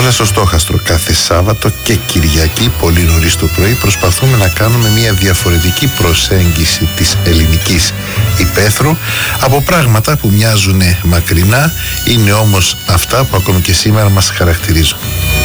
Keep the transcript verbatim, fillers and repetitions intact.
Όλα στο στόχαστρο. Κάθε Σάββατο και Κυριακή πολύ νωρίς το πρωί προσπαθούμε να κάνουμε μια διαφορετική προσέγγιση της ελληνικής υπαίθρου από πράγματα που μοιάζουν μακρινά, είναι όμως αυτά που ακόμη και σήμερα μας χαρακτηρίζουν.